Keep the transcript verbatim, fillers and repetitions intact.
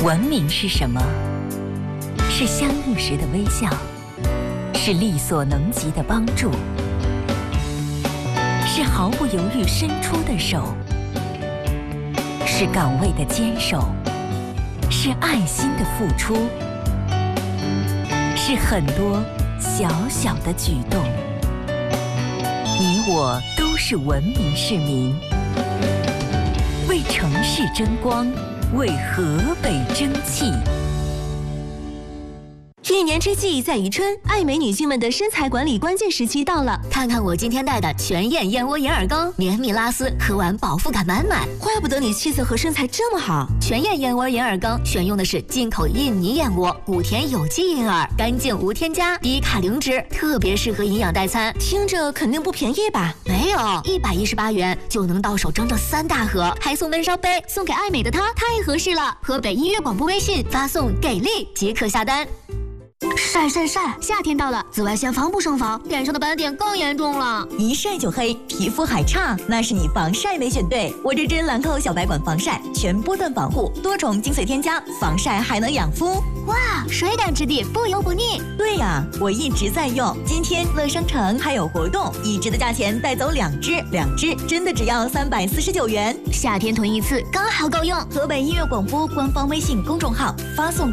文明是什么？是相遇时的微笑，是力所能及的帮助，是毫不犹豫伸出的手，是岗位的坚守，是爱心的付出，是很多小小的举动。你我都是文明市民，为城市争光，为河北争气。 一年之计在于春，爱美女性们的身材管理关键时期到了。 看看我今天带的全燕燕窝银耳羹，绵密拉丝，喝完饱腹感满满。 怪不得你气色和身材这么好。 全燕燕窝银耳羹选用的是进口印尼燕窝，谷田有机银耳，干净无添加，低卡零脂，特别适合营养代餐。 听着肯定不便宜吧？ 没有，一百一十八元就能到手整整三大盒，还送温烧杯，送给爱美的她太合适了。河北音乐广播微信发送给力即可下单。晒晒晒！夏天到了，紫外线防不胜防，脸上的斑点更严重了。 一晒就黑，皮肤还差，那是你防晒没选对。我这支兰蔻小白管防晒，全波段保护，多重精粹添加，防晒还能养肤。 哇，水感质地，不油不腻。 对呀，我一直在用。今天乐商城还有活动，一支的价钱带走两支，两支真的只要三百四十九元。 夏天囤一次刚好够用。 河北音乐广播官方微信公众号发送